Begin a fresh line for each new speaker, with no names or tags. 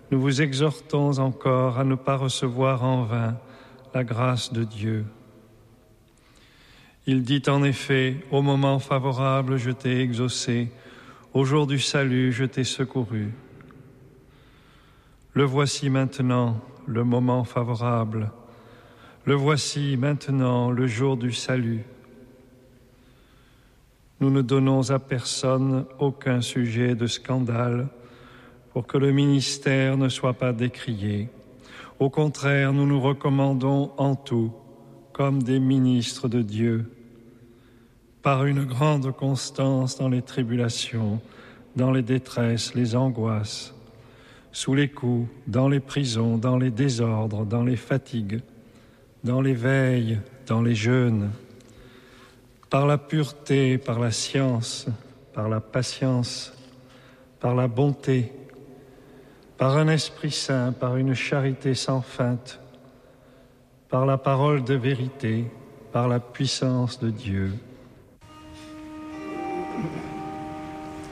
nous vous exhortons encore à ne pas recevoir en vain la grâce de Dieu. Il dit en effet, au moment favorable, je t'ai exaucé, au jour du salut, je t'ai secouru. Le voici maintenant, le moment favorable. Le voici maintenant, le jour du salut. Nous ne donnons à personne aucun sujet de scandale pour que le ministère ne soit pas décrié. Au contraire, nous nous recommandons en tout comme des ministres de Dieu, par une grande constance dans les tribulations, dans les détresses, les angoisses, sous les coups, dans les prisons, dans les désordres, dans les fatigues, dans les veilles, dans les jeûnes, par la pureté, par la science, par la patience, par la bonté, par un esprit saint, par une charité sans feinte, par la parole de vérité, par la puissance de Dieu.